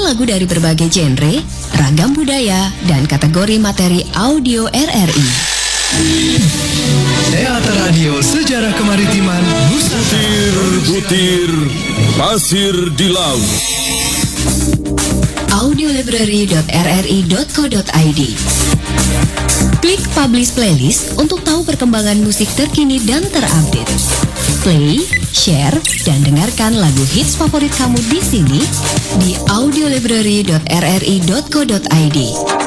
lagu dari berbagai genre, ragam budaya, dan kategori materi audio RRI. Teater Radio Sejarah Kemaritiman Nusantara. Butir pasir di laut. audiolibrary.rri.co.id. Klik Publish Playlist untuk tahu perkembangan musik terkini dan terupdate. Play, share, dan dengarkan lagu hits favorit kamu di sini di audiolibrary.rri.co.id.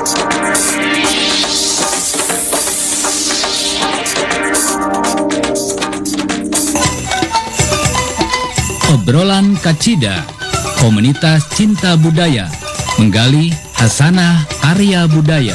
Obrolan Kacida, komunitas cinta budaya, menggali hasanah karya budaya.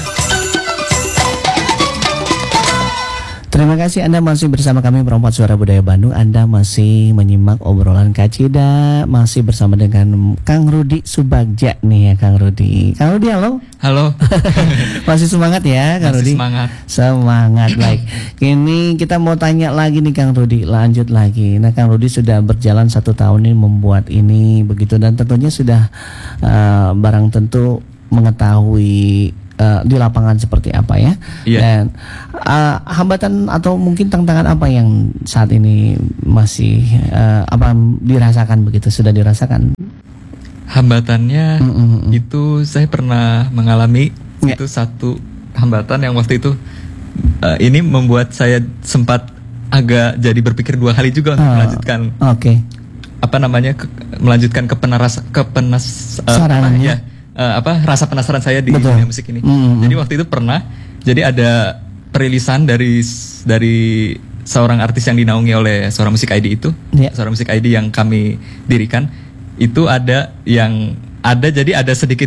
Terima kasih Anda masih bersama kami Perompak Suara Budaya Bandung. Anda masih menyimak obrolan Kacida, masih bersama dengan Kang Rudi Subagja nih ya Kang Rudi. Kang Rudi, halo. Halo. Masih semangat ya Kang Rudi? Semangat. Semangat, baik. Kini kita mau tanya lagi nih Kang Rudi, lanjut lagi. Nah Kang Rudi sudah berjalan 1 tahun ini membuat ini begitu, dan tentunya sudah barang tentu mengetahui di lapangan seperti apa ya. Iya. Dan hambatan atau mungkin tantangan apa yang saat ini masih apa dirasakan begitu, sudah dirasakan? Hambatannya itu saya pernah mengalami itu satu hambatan yang waktu itu ini membuat saya sempat agak jadi berpikir 2 kali juga untuk melanjutkan. Apa namanya melanjutkan rasa penasaran saya di dunia musik ini. Jadi waktu itu pernah, jadi ada perilisan dari seorang artis yang dinaungi oleh Suara Musik ID itu, Suara Musik ID yang kami dirikan, itu ada sedikit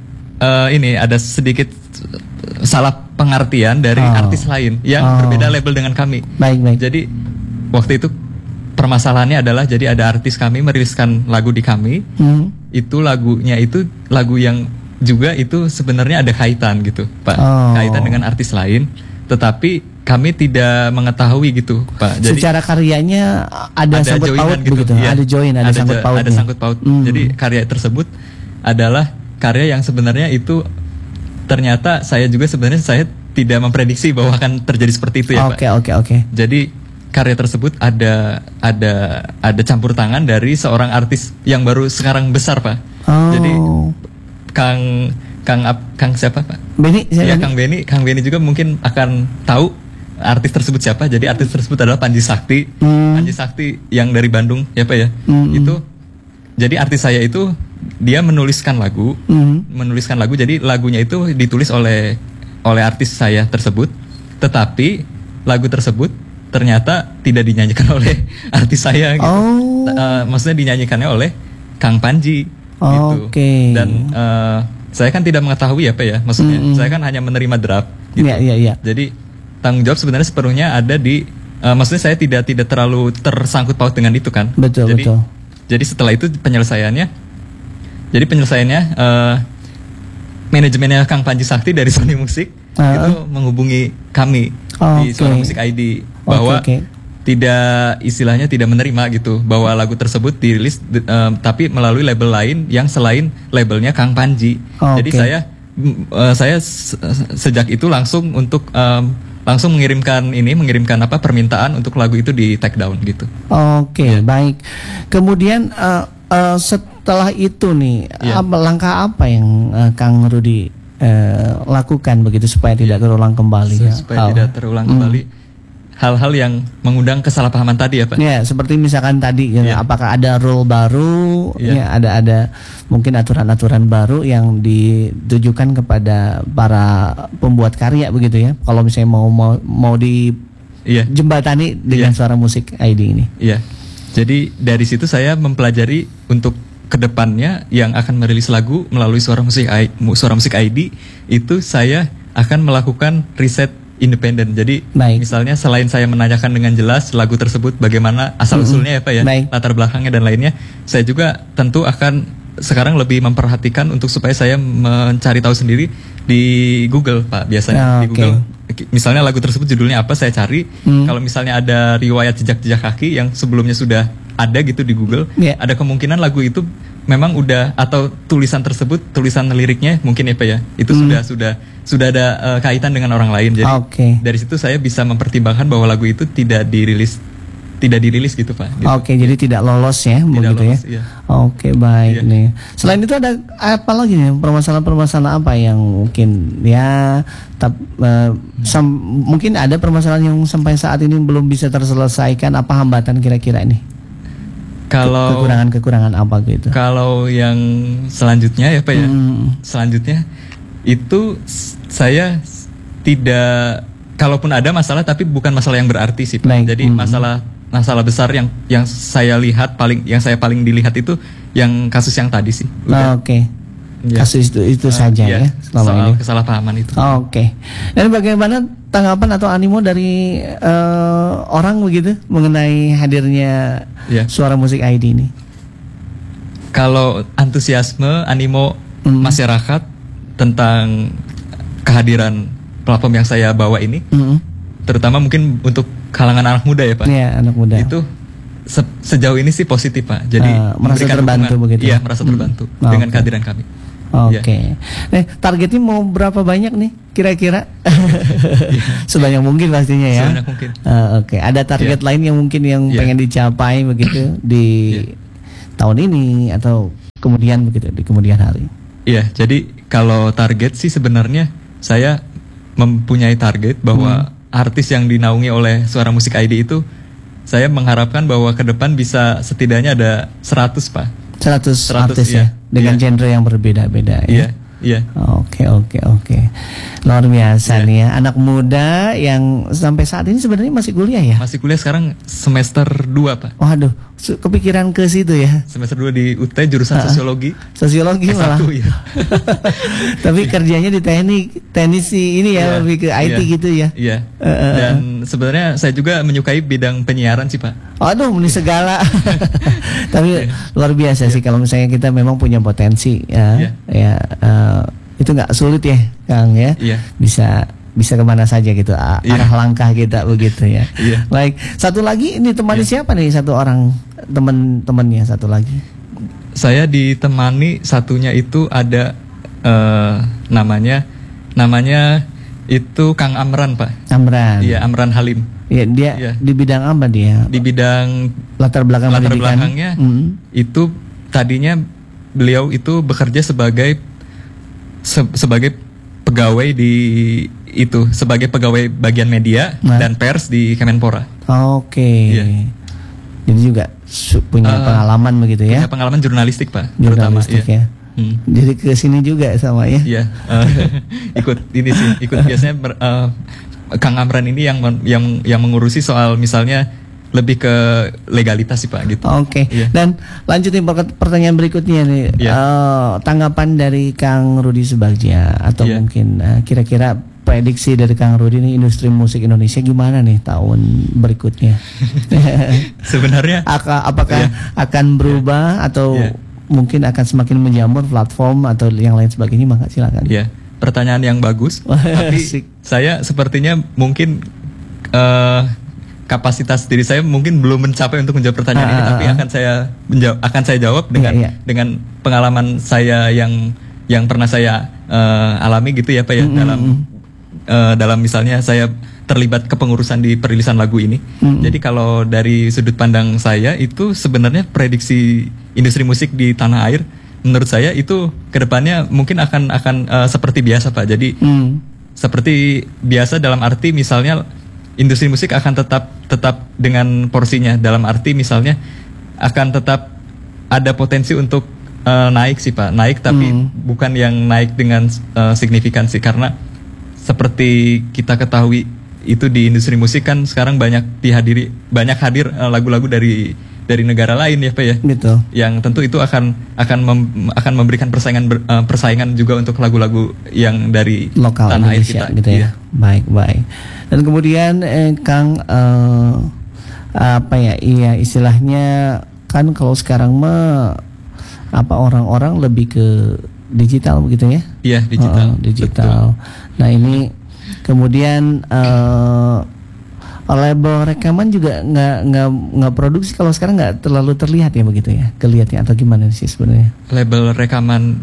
salah pengertian dari artis lain yang berbeda label dengan kami. Baik. Jadi waktu itu permasalahannya adalah, jadi ada artis kami meriliskan lagu di kami. Itu lagunya itu lagu yang juga itu sebenarnya ada kaitan gitu, Pak. Kaitan dengan artis lain, tetapi kami tidak mengetahui gitu, Pak. Jadi secara karyanya ada sangkut paut gitu, begitu. Ya, ada sangkut paut. Ada sangkut paut. Jadi karya tersebut adalah karya yang sebenarnya itu ternyata saya tidak memprediksi bahwa akan terjadi seperti itu ya, Pak. Oke. Jadi karya tersebut ada campur tangan dari seorang artis yang baru sekarang besar, Pak. Jadi Kang siapa, Pak? Beni. Ya, Kang Beni juga mungkin akan tahu artis tersebut siapa. Jadi artis tersebut adalah Panji Sakti. Panji Sakti yang dari Bandung, ya Pak ya. Itu jadi artis saya itu dia menuliskan lagu. Jadi lagunya itu ditulis oleh artis saya tersebut. Tetapi lagu tersebut ternyata tidak dinyanyikan oleh artis saya gitu. Maksudnya dinyanyikannya oleh Kang Panji gitu. Dan saya kan tidak mengetahui ya Pak ya. Maksudnya saya kan hanya menerima draft gitu. Iya. Jadi tanggung jawab sebenarnya sepenuhnya ada di maksudnya saya tidak terlalu tersangkut paut dengan itu kan. Betul. Jadi setelah itu penyelesaiannya manajemennya Kang Panji Sakti dari Sony Musik itu menghubungi kami di Suara Musik ID bahwa tidak menerima gitu bahwa lagu tersebut dirilis tapi melalui label lain yang selain labelnya Kang Panji. Jadi saya sejak itu langsung mengirimkan permintaan untuk lagu itu di take down gitu. Baik. Kemudian setelah itu nih, langkah apa yang Kang Rudi lakukan begitu supaya tidak terulang kembali? Tidak terulang kembali hal-hal yang mengundang kesalahpahaman tadi ya Pak. Ya, seperti misalkan tadi, apakah ada rule baru? Ada mungkin aturan-aturan baru yang ditujukan kepada para pembuat karya begitu ya. Kalau misalnya mau di jembatani dengan Suara Musik ID ini. Iya. Jadi dari situ saya mempelajari untuk kedepannya yang akan merilis lagu melalui Suara Musik ID itu saya akan melakukan riset independen. Jadi misalnya selain saya menanyakan dengan jelas lagu tersebut bagaimana asal usulnya ya Pak ya, latar belakangnya dan lainnya, saya juga tentu akan sekarang lebih memperhatikan untuk supaya saya mencari tahu sendiri di Google Pak. Biasanya di Google misalnya lagu tersebut judulnya apa, saya cari. Kalau misalnya ada riwayat jejak-jejak kaki yang sebelumnya sudah ada gitu di Google, Yeah. ada kemungkinan lagu itu memang udah, atau tulisan tersebut, tulisan liriknya mungkin ya Pak ya, itu sudah ada kaitan dengan orang lain. Jadi Oke. dari situ saya bisa mempertimbangkan bahwa lagu itu tidak dirilis gitu Pak. Gitu. Oke, jadi tidak lolos ya, begitu lolos, ya. iya. Oke, baik Iya. nih. Selain itu ada apa lagi nih permasalahan-permasalahan apa yang mungkin ya mungkin ada permasalahan yang sampai saat ini belum bisa terselesaikan, apa hambatan kira-kira ini? Kalau Kekurangan apa gitu? Kalau yang selanjutnya ya Pak ya. Selanjutnya itu saya tidak, kalaupun ada masalah tapi bukan masalah yang berarti sih Pak. Baik. Jadi masalah besar yang saya lihat yang saya paling dilihat itu yang kasus yang tadi sih. Udah. Oke. Ya. Kasus itu saja Iya, ya selama soal ini. kesalahpahaman itu. Oke. Dan bagaimana tanggapan atau animo dari orang begitu mengenai hadirnya Iya. Suara Musik ID ini? Kalau antusiasme, animo masyarakat tentang kehadiran platform yang saya bawa ini, terutama mungkin untuk kalangan anak muda ya Pak. Iya, anak muda. Itu sejauh ini sih positif Pak. Jadi merasa memberikan terbantu dukungan. begitu. Iya, merasa terbantu dengan kehadiran kami. Oke. Targetnya mau berapa banyak nih kira-kira? Sebanyak mungkin pastinya ya. Sebanyak mungkin. Oke. Ada target lain yang mungkin yang pengen dicapai begitu di tahun ini atau kemudian begitu di kemudian hari? Iya. Jadi kalau target sih sebenarnya saya mempunyai target bahwa artis yang dinaungi oleh Suara Musik ID itu saya mengharapkan bahwa ke depan bisa setidaknya ada 100 Pak. 100 artis iya. ya dengan Iya. genre yang berbeda-beda ya. Iya. Oke. Luar biasa nih ya. Anak muda yang sampai saat ini sebenarnya masih kuliah ya? Masih kuliah sekarang semester 2 Pak. Waduh, kepikiran ke situ ya. Semester 2 di UT jurusan sosiologi. Sosiologi S1 malah. ya. Tapi kerjanya di teknik ini ya, Iya, lebih ke IT iya, gitu ya. Iya. Dan sebenarnya saya juga menyukai bidang penyiaran sih Pak. Aduh, ini segala. Tapi luar biasa sih kalau misalnya kita memang punya potensi ya. Iya. Itu nggak sulit ya, Kang ya. Iya. Bisa kemana saja gitu arah langkah kita begitu ya. Iya. Baik, satu lagi ini temani siapa nih, satu orang teman-temannya satu lagi? Saya ditemani satunya itu ada namanya itu Kang Amran Pak. Amran. Iya, Amran Halim. Ya, dia Iya. di bidang apa dia? Di bidang Latar belakangnya belakangnya itu tadinya beliau itu bekerja sebagai pegawai di itu, sebagai pegawai bagian media dan pers di Kemenpora. Oke. Iya. Jadi juga punya pengalaman begitu ya. Punya pengalaman jurnalistik Pak, terutama. Jurnalistik Iya. ya. Jadi ke sini juga sama ya. Iya. Ikut biasanya Kang Amran ini yang mengurusi soal misalnya lebih ke legalitas sih Pak gitu. Oke. Iya. Dan lanjutin pertanyaan berikutnya nih. Iya. Tanggapan dari Kang Rudi Subagja atau Iya. mungkin kira-kira prediksi dari Kang Rudi nih, industri musik Indonesia gimana nih tahun berikutnya? Sebenarnya Apakah akan berubah atau Iya. mungkin akan semakin menjamur platform atau yang lain sebagainya? Maka silakan. ya, pertanyaan yang bagus. Tapi Asik. saya sepertinya mungkin kapasitas diri saya mungkin belum mencapai untuk menjawab pertanyaan ini, tapi akan saya jawab dengan pengalaman saya yang pernah saya alami gitu ya Pak ya, dalam misalnya saya terlibat kepengurusan di perilisan lagu ini. Jadi kalau dari sudut pandang saya itu sebenarnya prediksi industri musik di tanah air menurut saya itu kedepannya mungkin akan seperti biasa Pak. Jadi seperti biasa dalam arti misalnya industri musik akan tetap dengan porsinya, dalam arti misalnya akan tetap ada potensi untuk naik sih Pak, naik tapi bukan yang naik dengan signifikan sih, karena seperti kita ketahui itu di industri musik kan sekarang banyak hadir lagu-lagu dari negara lain ya Pak ya. Betul. Yang tentu itu akan memberikan persaingan juga untuk lagu-lagu yang dari Lokal tanah air Indonesia kita gitu ya. Iya. Baik. Dan kemudian Kang istilahnya kan kalau sekarang orang-orang lebih ke digital begitu ya? Iya, digital. Digital. Nah, ini kemudian label rekaman juga nggak produksi kalau sekarang nggak terlalu terlihat ya begitu ya, kelihatannya atau gimana sih sebenarnya? Label rekaman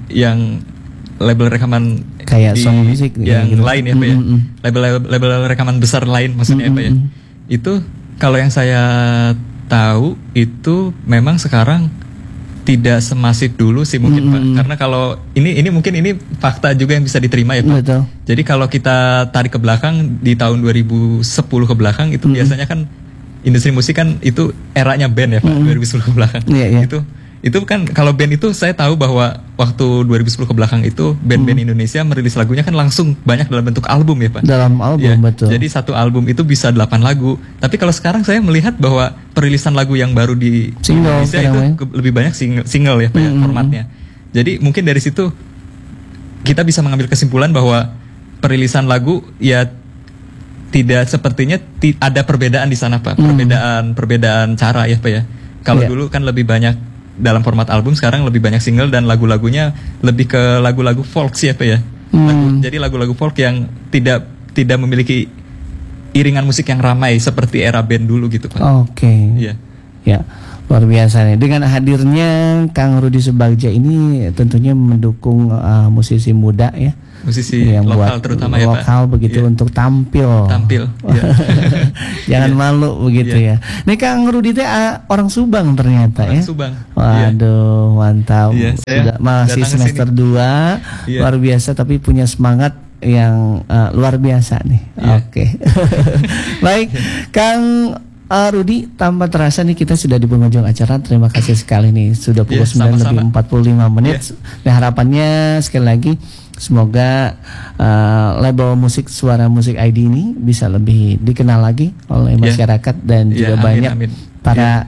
Kayak di- Sony Music yang gitu. lain ya Pak ya. Label rekaman besar lain maksudnya Pak ya. Itu kalau yang saya tahu itu memang sekarang tidak semasif dulu sih mungkin Pak. Karena kalau ini mungkin ini fakta juga yang bisa diterima ya Pak. Betul. Jadi kalau kita tarik ke belakang di tahun 2010 ke belakang itu biasanya kan industri musik kan itu eranya band ya Pak, 2010 ke belakang. Iya, iya. Itu kan kalau band itu saya tahu bahwa waktu 2010 ke belakang itu band-band Indonesia merilis lagunya kan langsung banyak dalam bentuk album ya Pak. Dalam album, Ya, betul. Jadi satu album itu bisa 8 lagu. Tapi kalau sekarang saya melihat bahwa perilisan lagu yang baru di Single Indonesia sekarang itu ya. lebih banyak single ya Pak ya, formatnya. Jadi mungkin dari situ kita bisa mengambil kesimpulan bahwa perilisan lagu ya tidak sepertinya ada perbedaan di sana Pak. Perbedaan cara ya Pak ya. Kalau Iya. dulu kan lebih banyak dalam format album, sekarang lebih banyak single dan lagu-lagunya lebih ke lagu-lagu folk sih ya Pak ya. Jadi lagu-lagu folk yang tidak memiliki iringan musik yang ramai seperti era band dulu gitu Pak. Oke. Iya. Ya, luar biasa nih. Dengan hadirnya Kang Rudi Subagja ini tentunya mendukung musisi muda ya. Musisi yang lokal buat terutama ya Pak. lokal begitu Iya. untuk tampil. Tampil. Iya. Jangan malu begitu ya. Nih Kang Rudi teh orang Subang ternyata Orang ya. Subang. Waduh, mantap. Iya, saya Sudah masih datang ke semester 2, Iya. luar biasa tapi punya semangat yang luar biasa nih. Iya. Oke. Baik, Kang Rudi, tanpa terasa nih kita sudah di penghujung acara. Terima kasih sekali nih, sudah pukul Iya, 9 sama-sama. lebih 45 menit. Nah, harapannya sekali lagi semoga label musik Suara Musik ID ini bisa lebih dikenal lagi oleh masyarakat dan Iya, juga amin, banyak amin. para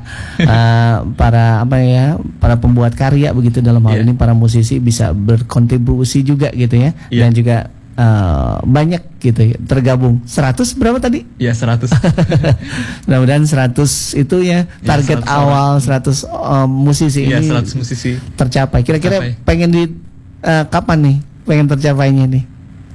para pembuat karya begitu, dalam hal Iya. ini para musisi bisa berkontribusi juga gitu ya. Iya. Dan juga banyak gitu ya, tergabung 100 berapa tadi? Ya 100. Mudah-mudahan 100 itu ya target 100 awal 100 musisi Iya, ini 100 musisi. tercapai. Kira-kira Tercapai. pengen di kapan nih pengen tercapainya nih?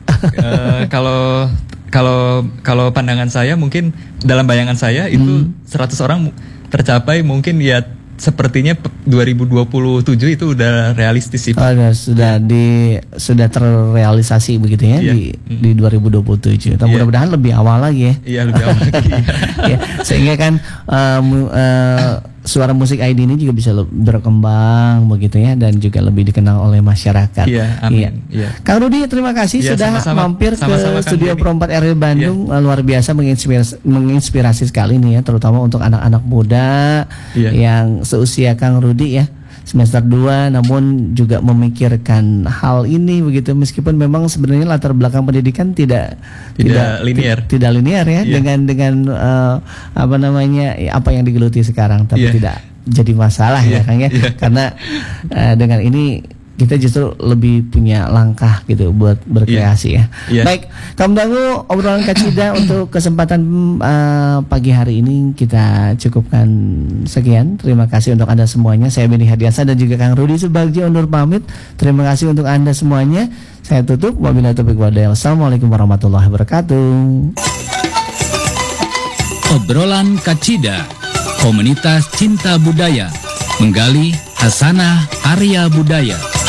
Kalau pandangan saya mungkin dalam bayangan saya itu 100 orang tercapai mungkin ya sepertinya 2027 itu udah realistis sih Pak. Sudah terrealisasi begitu ya Iya. di 2027. Iya. Tapi mudah-mudahan lebih awal lagi ya. Iya lebih awal lagi. Ya, sehingga kan Suara Musik ID ini juga bisa berkembang begitu ya, dan juga lebih dikenal oleh masyarakat. Iya, amin. Iya. Kang Rudi, terima kasih Iya, sudah sama-sama. mampir Sama-sama, ke Kang Studio Denny. Pro 4 RRI Bandung. Luar biasa menginspirasi sekali nih ya, terutama untuk anak-anak muda Iya. yang seusia Kang Rudi ya, semester 2 namun juga memikirkan hal ini begitu, meskipun memang sebenarnya latar belakang pendidikan tidak linear. tidak linear ya, Iya. dengan apa yang digeluti sekarang, tapi Iya. tidak jadi masalah ya Iya, Kang ya. iya. Karena dengan ini kita justru lebih punya langkah gitu buat berkreasi ya. Iya. Baik, Kang Dangu, obrolan Kacida untuk kesempatan pagi hari ini kita cukupkan sekian. Terima kasih untuk Anda semuanya. Saya Benny Hadiansa dan juga Kang Rudi Subagja undur pamit. Terima kasih untuk Anda semuanya. Saya tutup. Wabillahi taufiq wal hidayah. Assalamualaikum warahmatullahi wabarakatuh. Obrolan Kacida, komunitas cinta budaya, menggali hasanah karya budaya.